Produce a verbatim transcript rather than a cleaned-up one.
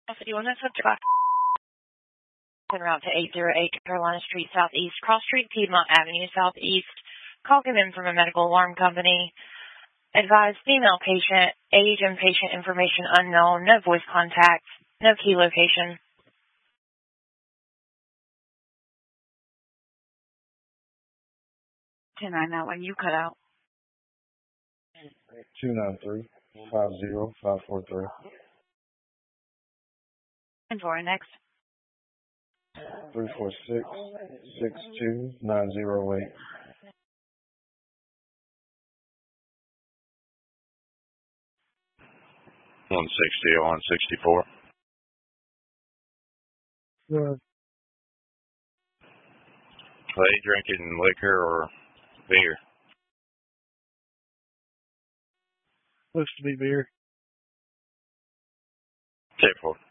fifty-one is subject class. En route to eight oh eight Carolina Street Southeast, Cross Street, Piedmont Avenue Southeast. Call given from a medical alarm company. Advised female patient, age and patient information unknown, no voice contact, no key location. ten nine, that one you cut out. two nine three, five zero five four three. And for next. three four six, six two nine zero eight. one sixty, one sixty-four. Yeah. Are they drinking liquor or beer? Looks to be beer. ten four.